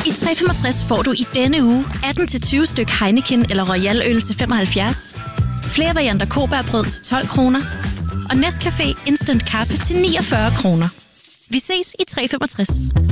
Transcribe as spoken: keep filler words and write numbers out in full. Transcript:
I tre komma femogtres får du i denne uge atten til tyve styk Heineken eller Royal øl til femoghalvfjerds, flere varianter kobærbrød til tolv kroner og Nescafé Instant Kaffe til niogfyrre kroner. Vi ses i tre komma femogtres.